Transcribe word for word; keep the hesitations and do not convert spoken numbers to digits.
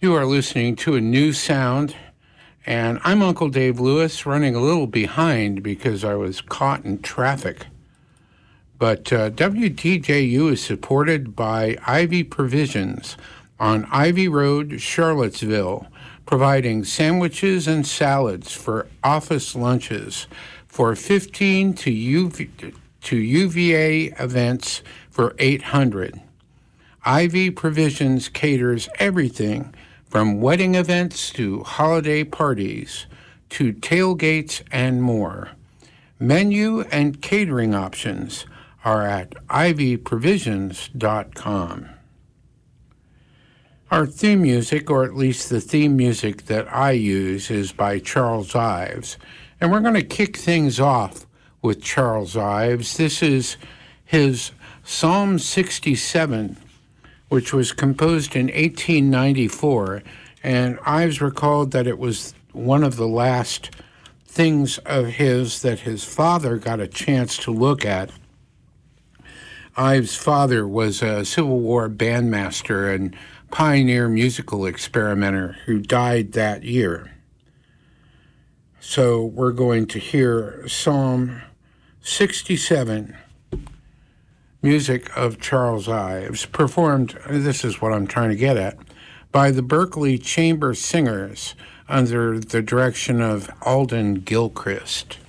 You are listening to a new sound, and I'm Uncle Dave Lewis, running a little behind because I was caught in traffic. But uh, W T J U is supported by Ivy Provisions on Ivy Road, Charlottesville, providing sandwiches and salads for office lunches for fifteen to U V, to U V A events for eight hundred. Ivy Provisions caters everything from wedding events to holiday parties to tailgates and more. Menu and catering options are at ivy provisions dot com. Our theme music, or at least the theme music that I use, is by Charles Ives. And we're going to kick things off with Charles Ives. This is his Psalm sixty-seven, which was composed in eighteen ninety-four, and Ives recalled that it was one of the last things of his that his father got a chance to look at. Ives' father was a Civil War bandmaster and pioneer musical experimenter who died that year. So we're going to hear Psalm sixty-seven, music of Charles Ives, performed, this is what I'm trying to get at, by the Berkeley Chamber Singers under the direction of Alden Gilchrist.